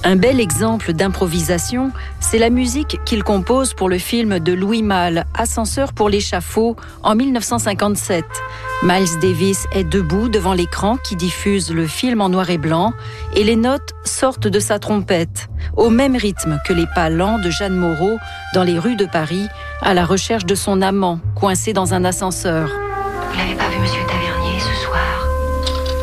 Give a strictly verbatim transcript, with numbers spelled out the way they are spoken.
Un bel exemple d'improvisation, c'est la musique qu'il compose pour le film de Louis Malle, Ascenseur pour l'échafaud, en mille neuf cent cinquante-sept. Miles Davis est debout devant l'écran qui diffuse le film en noir et blanc et les notes sortent de sa trompette, au même rythme que les pas lents de Jeanne Moreau dans les rues de Paris, à la recherche de son amant, coincé dans un ascenseur. Vous l'avez pas vu, monsieur